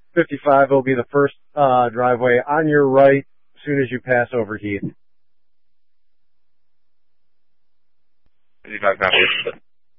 55 will be the first driveway on your right as soon as you pass over Heath. 55 copies.